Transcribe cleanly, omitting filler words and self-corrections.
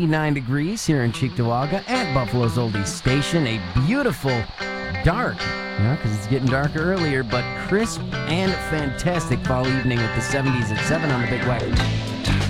9 degrees here in Cheektowaga at Buffalo's Oldies Station. A beautiful, dark, because it's getting darker earlier, but crisp and fantastic fall evening with the 70s at 7 on the Big Wagon.